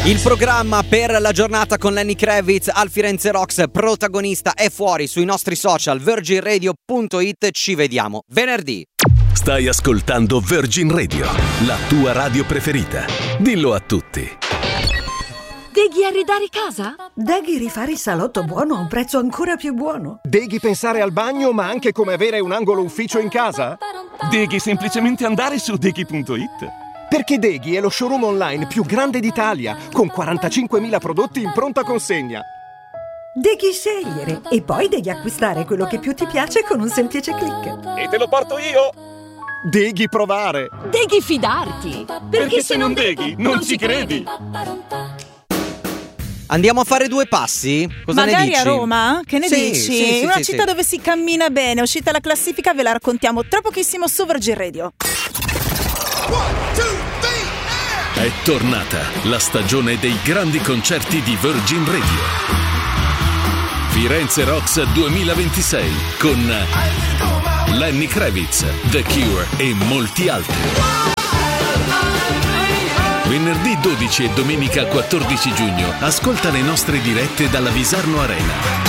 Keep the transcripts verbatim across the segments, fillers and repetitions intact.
Il programma per la giornata con Lenny Kravitz al Firenze Rocks, protagonista, è fuori sui nostri social virgin radio punto it. Ci vediamo venerdì. Stai ascoltando Virgin Radio, la tua radio preferita. Dillo a tutti. Deghi arredare casa? Deghi rifare il salotto buono a un prezzo ancora più buono. Deghi pensare al bagno ma anche come avere un angolo ufficio in casa? Deghi semplicemente andare su deghi punto it. Perché Deghi è lo showroom online più grande d'Italia, con quarantacinquemila prodotti in pronta consegna. Deghi scegliere e poi devi acquistare quello che più ti piace con un semplice click. E te lo porto io! Deghi provare! Deghi fidarti! Perché, Perché se non deghi, non ci credi! Andiamo a fare due passi? Cosa Magari ne dici? a Roma? Che ne Sì, dici? sì, sì, Una sì, città sì. dove si cammina bene. Uscita la classifica, ve la raccontiamo tra pochissimo su Virgin Radio. È tornata la stagione dei grandi concerti di Virgin Radio. Firenze Rocks duemilaventisei con Lenny Kravitz, The Cure e molti altri. Venerdì dodici e domenica quattordici giugno ascolta le nostre dirette dalla Visarno Arena.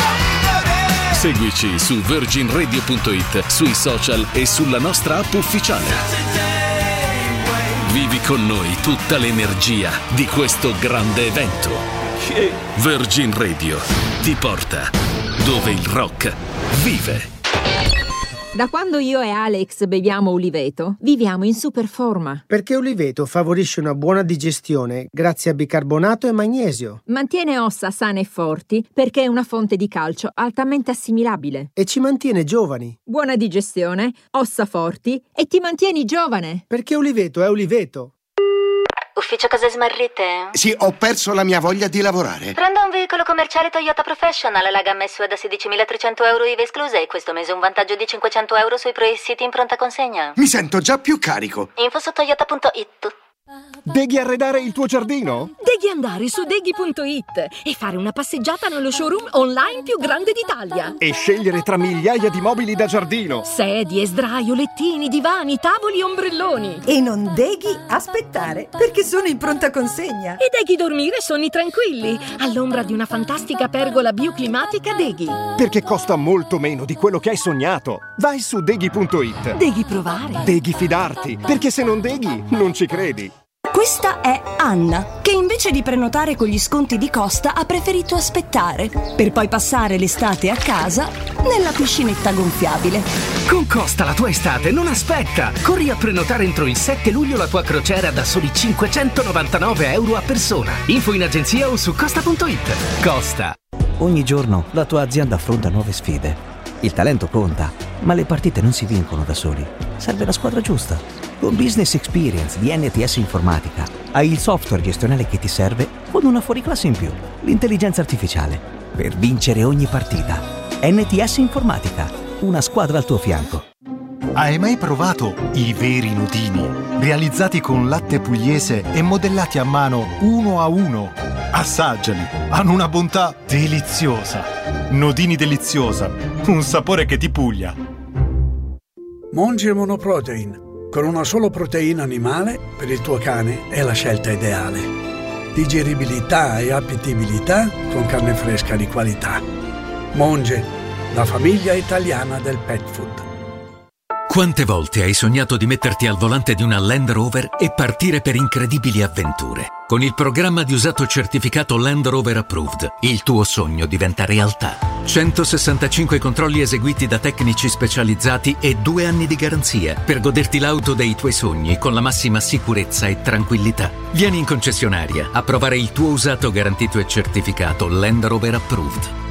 Seguici su virgin radio punto it, sui social e sulla nostra app ufficiale. Vivi con noi tutta l'energia di questo grande evento. Virgin Radio ti porta dove il rock vive. Da quando io e Alex beviamo Uliveto, viviamo in super forma. Perché Uliveto favorisce una buona digestione grazie a bicarbonato e magnesio. Mantiene ossa sane e forti perché è una fonte di calcio altamente assimilabile. E ci mantiene giovani. Buona digestione, ossa forti e ti mantieni giovane. Perché Uliveto è Uliveto. Ufficio cose smarrite? Sì, ho perso la mia voglia di lavorare. Prendo un veicolo commerciale Toyota Professional, la gamma S U V da sedicimilatrecento euro I V A escluse e questo mese un vantaggio di cinquecento euro sui pre-siti in pronta consegna. Mi sento già più carico. Info su toyota punto it. Deghi arredare il tuo giardino? Devi andare su deghi punto it e fare una passeggiata nello showroom online più grande d'Italia. E scegliere tra migliaia di mobili da giardino. Sedie, sdraio, lettini, divani, tavoli e ombrelloni. E non deghi aspettare, perché sono in pronta consegna. E deghi dormire sonni tranquilli, all'ombra di una fantastica pergola bioclimatica Deghi. Perché costa molto meno di quello che hai sognato. Vai su deghi punto it. Deghi provare. Deghi fidarti, perché se non deghi, non ci credi. Questa è Anna, che invece di prenotare con gli sconti di Costa ha preferito aspettare, per poi passare l'estate a casa nella piscinetta gonfiabile. Con Costa la tua estate non aspetta! Corri a prenotare entro il sette luglio la tua crociera da soli cinquecentonovantanove euro a persona. Info in agenzia o su costa punto it. Costa. Ogni giorno la tua azienda affronta nuove sfide. Il talento conta, ma le partite non si vincono da soli. Serve la squadra giusta. Con Business Experience di N T S Informatica hai il software gestionale che ti serve con una fuoriclasse in più, l'intelligenza artificiale, per vincere ogni partita. N T S Informatica, una squadra al tuo fianco. Hai mai provato i veri nudini? Realizzati con latte pugliese e modellati a mano uno a uno. Assaggiali, hanno una bontà deliziosa. Nodini deliziosa, un sapore che ti puglia. Monge Monoprotein. Con una sola proteina animale, per il tuo cane è la scelta ideale. Digeribilità e appetibilità con carne fresca di qualità. Monge, la famiglia italiana del pet food. Quante volte hai sognato di metterti al volante di una Land Rover e partire per incredibili avventure? Con il programma di usato certificato Land Rover Approved, il tuo sogno diventa realtà. centosessantacinque controlli eseguiti da tecnici specializzati e due anni di garanzia per goderti l'auto dei tuoi sogni con la massima sicurezza e tranquillità. Vieni in concessionaria a provare il tuo usato garantito e certificato Land Rover Approved.